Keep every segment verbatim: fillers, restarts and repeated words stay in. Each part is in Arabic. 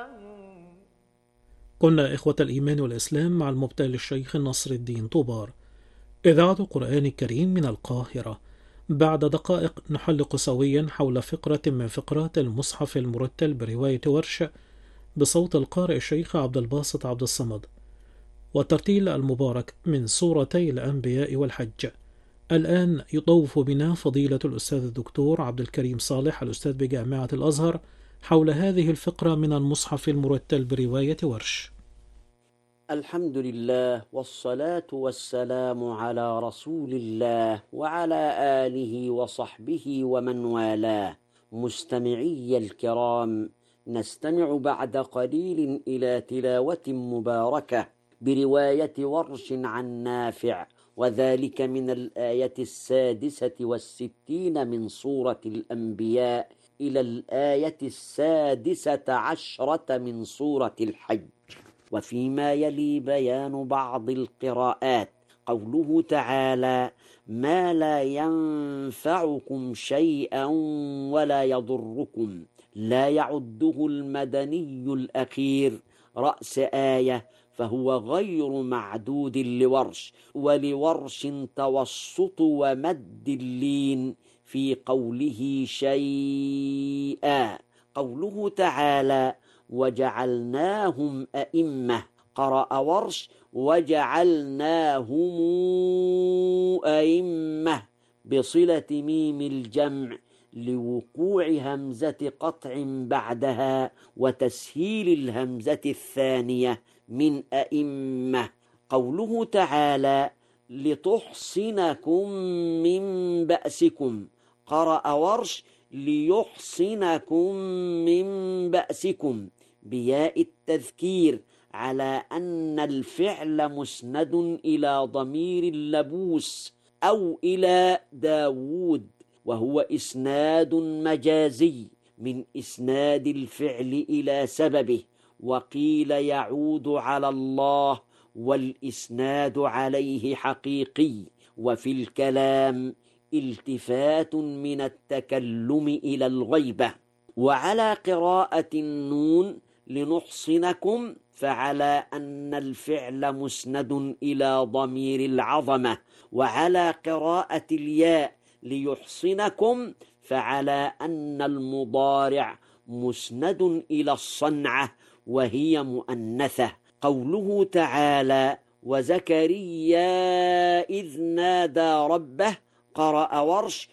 كنا إخوة الإيمان والإسلام مع المبتهل الشيخ نصر الدين طوبار، إذاعة القرآن الكريم من القاهرة. بعد دقائق نحلق سويا حول فقرة من فقرات المصحف المرتل برواية ورش بصوت القارئ الشيخ عبد الباسط عبد الصمد، والترتيل المبارك من سورتي الأنبياء والحج. الآن يطوف بنا فضيلة الأستاذ الدكتور عبد الكريم صالح الأستاذ بجامعة الأزهر حول هذه الفقرة من المصحف المرتل برواية ورش. الحمد لله والصلاة والسلام على رسول الله وعلى آله وصحبه ومن والاه. مستمعي الكرام، نستمع بعد قليل إلى تلاوة مباركة برواية ورش عن نافع، وذلك من الآية السادسة والستين من سورة الأنبياء إلى الآية السادسة عشرة من سورة الحج. وفيما يلي بيان بعض القراءات. قوله تعالى: ما لا ينفعكم شيئا ولا يضركم، لا يعده المدني الأخير رأس آية، فهو غير معدود لورش، ولورش توسط ومد اللين في قوله شيئا. قوله تعالى: وجعلناهم أئمة، قرأ ورش وجعلناهم أئمة بصلة ميم الجمع لوقوع همزة قطع بعدها وتسهيل الهمزة الثانية من أئمة. قوله تعالى: لتحصنكم من بأسكم، قرأ ورش ليحصنكم من بأسكم بياء التذكير على أن الفعل مسند إلى ضمير اللبوس أو إلى داود، وهو إسناد مجازي من إسناد الفعل إلى سببه، وقيل يعود على الله والإسناد عليه حقيقي. وفي الكلام التفات من التكلم إلى الغيبة. وعلى قراءة النون لنحصنكم فعلى أن الفعل مسند إلى ضمير العظمة، وعلى قراءة الياء ليحصنكم فعلى أن المضارع مسند إلى الصنعة وهي مؤنثة. قوله تعالى: وزكريا إذ نادى ربه، قرأ ورش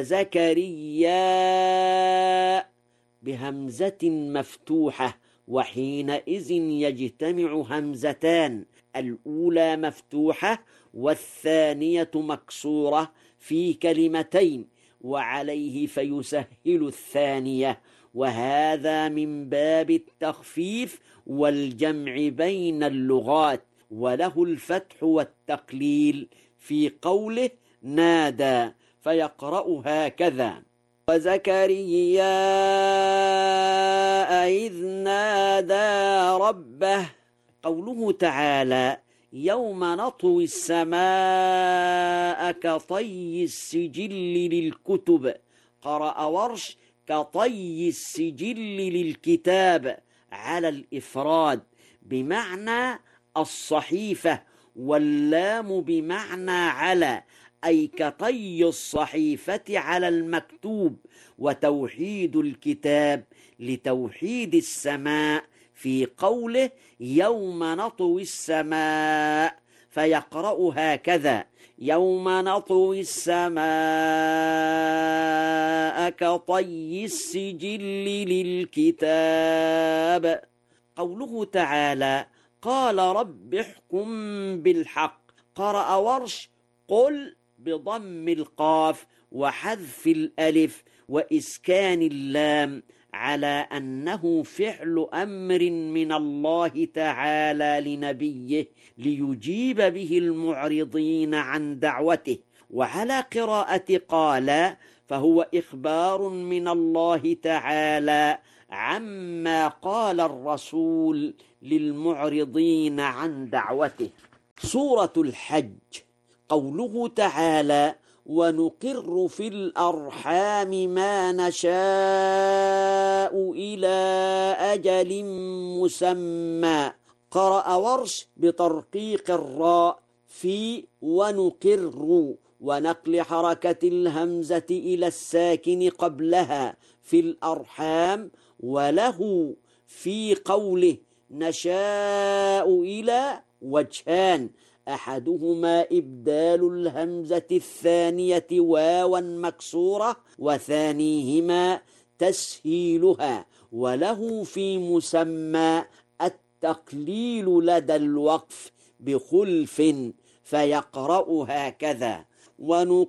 وزكريا بهمزة مفتوحة، وحينئذ يجتمع همزتان، الأولى مفتوحة والثانية مكسورة في كلمتين، وعليه فيسهل الثانية، وهذا من باب التخفيف والجمع بين اللغات. وله الفتح والتقليل في قوله نادى، فيقرأ هكذا: وزكريا إذ نادى ربه. قوله تعالى: يوم نطوي السماء كطي السجل للكتب، قرأ ورش كطي السجل للكتاب على الإفراد بمعنى الصحيفة، واللام بمعنى على، أي كطي الصحيفة على المكتوب، وتوحيد الكتاب لتوحيد السماء في قوله يوم نطوي السماء، فيقرأ هكذا: يوم نطوي السماء كطي السجل للكتاب. قوله تعالى: قال رب احكم بالحق، قرأ ورش قل بضم القاف وحذف الألف وإسكان اللام على أنه فعل أمر من الله تعالى لنبيه ليجيب به المعرضين عن دعوته. وعلى قراءة قال فهو إخبار من الله تعالى عما قال الرسول للمعرضين عن دعوته. سورة الحج. قوله تعالى: ونقر في الأرحام ما نشاء إلى أجل مسمى. قرأ ورش بترقيق الراء في ونقر ونقل حركة الهمزة إلى الساكن قبلها في الأرحام، وله في قوله نشاء إلى وجهان، أحدهما إبدال الهمزة الثانية واوا مكسورة، وثانيهما تسهيلها، وله في مسمى التقليل لدى الوقف بخلف، فيقرأ هكذا: ونقر